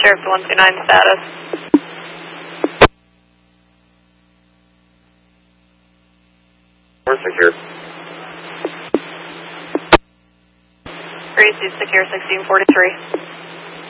Sheriff 129 status. We're secure. Gracie secure 1643.